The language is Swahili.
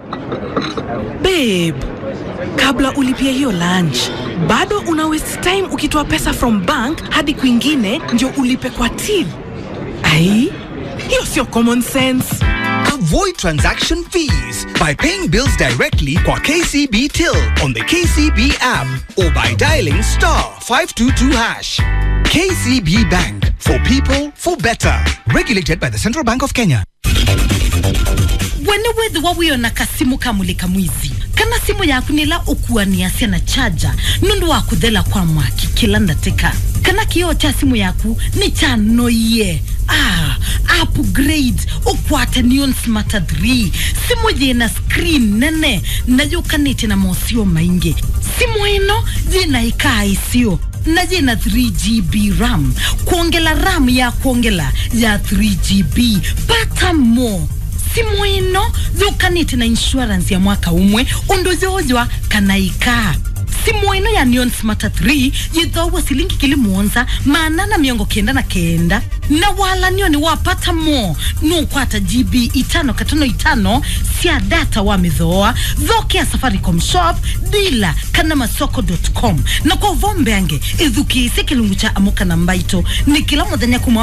Babe, kabla ulipia hiyo lunch, bado una waste time ukitoa pesa from bank hadi kwingine ndio ulipe kwa till. Ai, hiyo sio common sense. Avoid transaction fees by paying bills directly kwa KCB Till on the KCB app or by dialing *522#. KCB Bank, for people, for better. Regulated by the Central Bank of Kenya. Wewe wawe na kasimu kamulika mwizi. Kana simu yaku nila okuwa ni asia na charger. Nundu wa kudhela kwa mwaki kila ndateka. Kana kioo cha simu yaku ni cha noye. Upgrade okwata Neon Smart 3. Simu jena screen nene na yokanete na mosio mainge. Simu ino jena ikaa isio na jena 3GB RAM. Kuongela RAM ya kuongela ya 3GB. Pata more. Simu ino yokanete na insurance ya mwaka umwe ondozozwa kanaika. Simu ino ya Neon Smart 3 yithawa silingi kilimuonza maana miongo kenda na wala niyo ni wapata mo nukwata GB 5 sia data wa midhoa dhoke ya Safaricom shop dila kana masoko.com na kwa vombeange idhuki isi kilungu cha amuka na mbaito ni kila modhanya